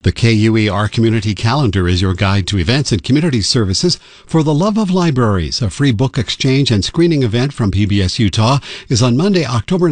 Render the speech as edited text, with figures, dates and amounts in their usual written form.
The KUER Community Calendar is your guide to events and community services for the love of libraries. A free book exchange and screening event from PBS Utah is on Monday, October